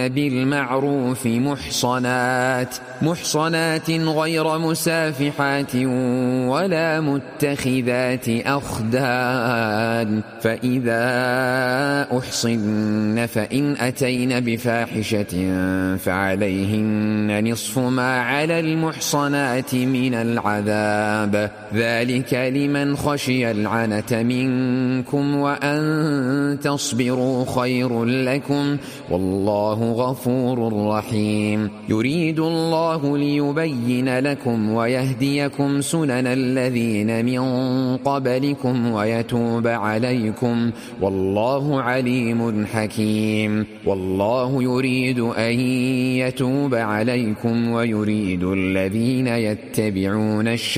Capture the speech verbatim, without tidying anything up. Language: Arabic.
بالمعروف محصنات محصنات غير مسافحات ولا متخذات أخدان، فإذا أحصن فإن أتين بفاحشة فعليهن نصف ما على المحصنات من العذاب، ذلك لمن خشي العنة منكم وأن تصبروا خير لكم والله غفور رحيم. يريد الله ليبين لكم ويهديكم سنن الذين من قبلكم ويتوب عليكم والله عليم حكيم. والله يريد أن يتوب عليكم ويريد الذين يتبعون الشهوات